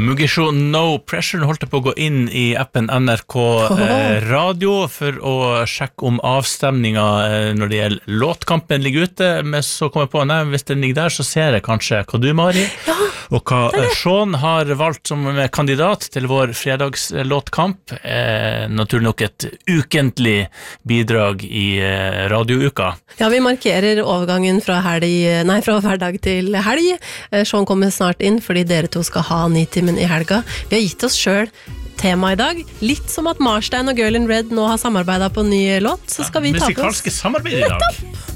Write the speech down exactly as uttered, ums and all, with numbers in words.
Mugisho No Pressure holdt på å gå inn i appen N R K eh, Radio for å sjekke om avstemninga eh, når det gjelder låtkampen ligger ute, men så kom jeg på, nei, hvis den ligger der så ser jeg kanskje hva du, Mari, ja, og hva eh, Sean har valgt som kandidat til vår fredagslåtkamp, eh, naturlig nok et ukentlig bidrag i eh, radiouka. Ja, vi markerer overgangen fra, helg, nei, fra hverdag til helg. Eh, Sean kommer snart inn fordi dere to skal ha Nitimen i helga. Vi har gitt oss selv tema i dag. Litt som at Marstein og Girl in Red nå har samarbeidet på en ny låt, så skal vi ta på oss. Musikalske samarbeid i dag.